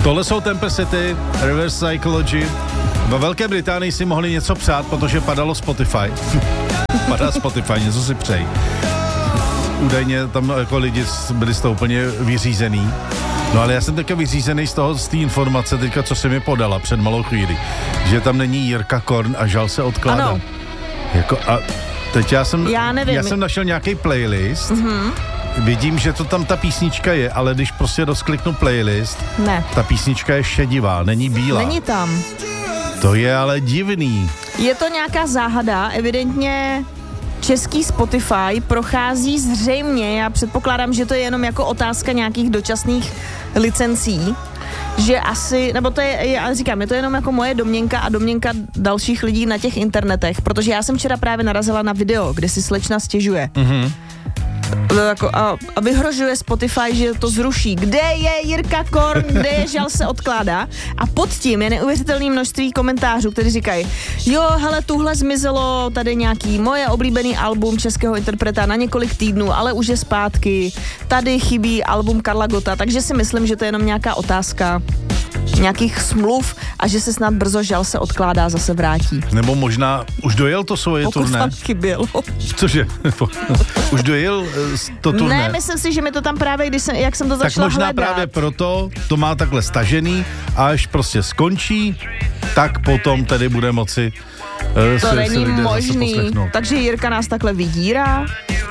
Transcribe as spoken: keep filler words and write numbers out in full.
Tohle jsou Tempest-City, Reverse Psychology. Ve Velké Británii si mohli něco přát, protože padalo Spotify. Padá Spotify, něco si přeji. Údajně tam jako lidi byli z toho úplně vyřízený. No ale já jsem teďka vyřízený z toho, z té informace teďka, co se mi podala před malou chvíli. Že tam není Jirka Korn a žal se odkládá. Ano. Jako a teď já jsem, já, nevím. já jsem našel nějaký playlist. Mm-hmm. Vidím, že to tam ta písnička je, ale když prostě rozkliknu playlist, ne. Ta písnička je šedivá, není bílá. Není tam. To je ale divný. Je to nějaká záhada, evidentně český Spotify prochází zřejmě, já předpokládám, že to je jenom jako otázka nějakých dočasných licencí, že asi, nebo to je, já říkám, je to jenom jako moje domněnka a domněnka dalších lidí na těch internetech, protože já jsem včera právě narazila na video, kde si slečna stěžuje. Mhm. Jako a, a vyhrožuje Spotify, že to zruší. Kde je Jirka Korn, kde je žal se odkládá? A pod tím je neuvěřitelné množství komentářů, kteří říkají, jo, hele, tuhle zmizelo tady nějaký moje oblíbený album českého interpreta na několik týdnů, ale už je zpátky. Tady chybí album Karla Gotta, takže si myslím, že to je jenom nějaká otázka nějakých smluv a že se snad brzo žal se odkládá, zase vrátí. Nebo možná už dojel to svoje Pokud turné. Pokud tam chybělo. Cože? Už dojel to turné? Ne, myslím si, že mi to tam právě, když jsem, jak jsem to začala tak možná hledat. právě proto to má takhle stažený a až prostě skončí, tak potom tedy bude moci uh, to si, není si lidé možný. zase poslechnout. Takže Jirka nás takhle vydírá?